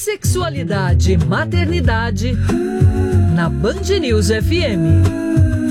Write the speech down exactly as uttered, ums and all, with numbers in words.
Sexualidade e maternidade na Band News F M.